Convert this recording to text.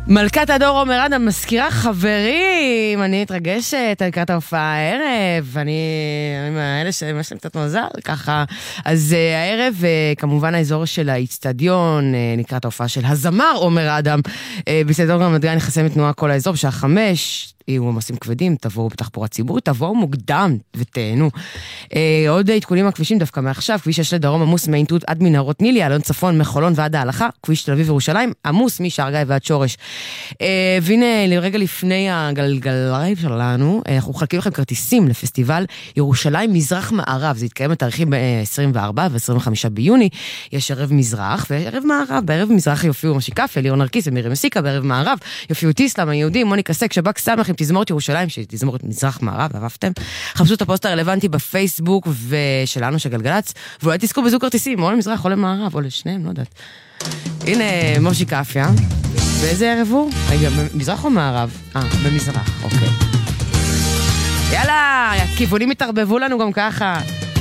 מלכת הדור עומר אדם, מזכירה חברים, אני מתרגשת על לקראת ההופעה הערב, אני מאלה שיש להם קצת מוזר ככה, אז הערב כמובן האזור של האצטדיון, לקראת ההופעה של הזמר עומר אדם, באצטדיון רמת גן נחסם את תנועה כל האזור, בשעה 5, יהיו עומסים כבדים, תבואו בתחבורה ציבורית, תבואו מוקדם ותהנו. עוד עדכונים הכבישים דווקא מעכשיו, כביש 6 לדרום עמוס מעין תות עד מנהרות נילי, אלון צפון מחולון ועד ההלכה, כביש תל אביב ירושלים עמוס משער גיא ועד שורש. והנה לרגע לפני הגלגלרייב שלנו, אנחנו חלקים לכם כרטיסים לפסטיבל ירושלים מזרח מערב, זה יתקיים בתאריכים ב-24 ו-25 ביוני, יש ערב מזרח וערב מערב, בערב מזרח יופיעו משיקף, אליאור נרקיס ומירי מסיקה, בערב מערב יופיעו טיסלאם היהודים, מוניקה סק, שבק סמך עם תזמורת ירושלים, שתזמורת מזרח מערב, אהבתם? חפשו את הפוסט הרלוונטי בפייסבוק ושלנו של גלגלץ, ואולי תזכו בזוג כרטיסים, או למזרח או למערב, או לשניהם, לא יודעת. הנה מושי קפיה, באיזה ערב הוא? רגע, במזרח או מערב? במזרח, אוקיי. יאללה, כיוונים התערבבו לנו גם ככה.